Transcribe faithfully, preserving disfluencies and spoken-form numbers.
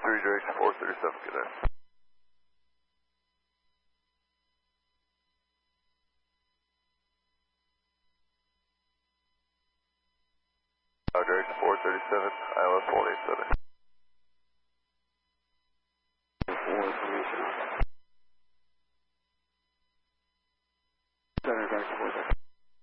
three, direction four thirty-seven, good night. Direction four thirty-seven, I L S one eight seven.